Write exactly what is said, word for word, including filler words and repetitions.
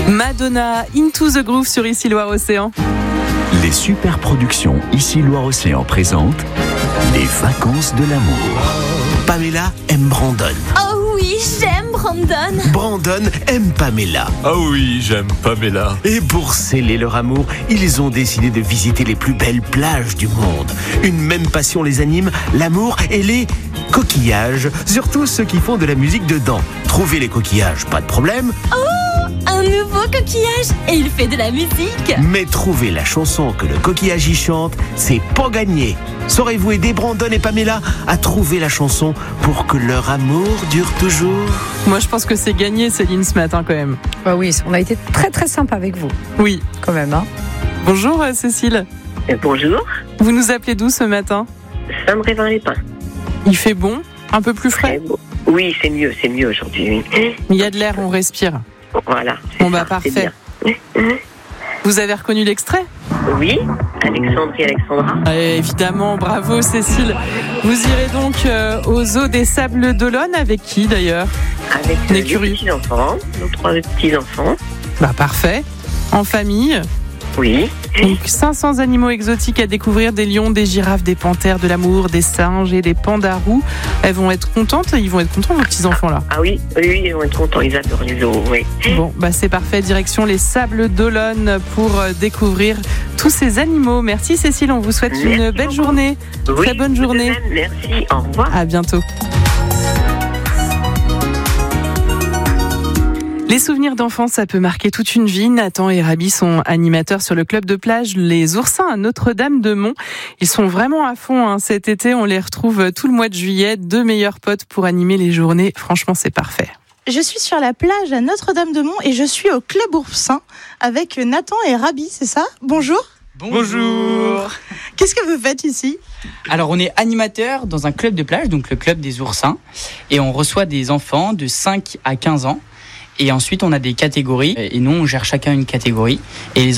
Madonna, Into the Groove sur Ici Loire Océan. Les super productions Ici Loire Océan présentent Les vacances de l'amour. Pamela aime Brandon. Oh oui, j'aime Brandon. Brandon aime Pamela. Ah oui, j'aime Pamela. Et pour sceller leur amour, ils ont décidé de visiter les plus belles plages du monde. Une même passion les anime, l'amour et les coquillages. Surtout ceux qui font de la musique dedans. Trouver les coquillages, pas de problème. Oh, un nouveau coquillage. Et il fait de la musique. Mais trouver la chanson que le coquillage y chante, c'est pas gagné. Saurez-vous aider Brandon et Pamela à trouver la chanson pour que leur amour dure toujours? Moi, je pense que c'est gagné, Céline, ce matin, quand même. Bah oui, on a été très très sympa avec vous. Oui. Quand même, hein. Bonjour, euh, Cécile. Euh, bonjour, Vous nous appelez d'où ce matin? Saint-Brévin-les-Pins. Il fait bon? Un peu plus frais? Très beau. Oui, c'est mieux, c'est mieux aujourd'hui. oui. Il y a de l'air, on respire. Voilà. Bon, bah, ça, parfait. c'est bien. Vous avez reconnu l'extrait? Oui, Alexandre et Alexandra. Euh, évidemment, bravo Cécile. Vous irez donc euh, au zoo des Sables d'Olonne avec qui d'ailleurs? Avec On est euh, les curieux. petits-enfants, nos trois petits-enfants. Bah parfait. En famille. Oui. Donc cinq cents animaux exotiques à découvrir, des lions, des girafes, des panthères, de l'amour, des singes et des pandas roux. Elles vont être contentes, ils vont être contents vos petits-enfants là. Ah oui, oui, oui, ils vont être contents, ils adorent les zoos, oui. Bon, bah c'est parfait, direction les Sables d'Olonne pour euh, découvrir tous ces animaux. Merci Cécile, on vous souhaite Merci une belle beaucoup. journée. Oui, Très bonne vous de journée. même, merci, au revoir. À bientôt. Les souvenirs d'enfance, ça peut marquer toute une vie. Nathan et Rabi sont animateurs sur le club de plage Les Oursins à Notre-Dame-de-Mont. Ils sont vraiment à fond hein. Cet été, on les retrouve tout le mois de juillet. Deux meilleurs potes pour animer les journées. Franchement, c'est parfait. Je suis sur la plage à Notre-Dame-de-Mont et je suis au club Oursin avec Nathan et Rabi, c'est ça? Bonjour. Bonjour. Qu'est-ce que vous faites ici? Alors on est animateur dans un club de plage, donc le club des Oursins, et on reçoit des enfants de cinq à quinze ans. Et ensuite on a des catégories, et nous on gère chacun une catégorie. Et les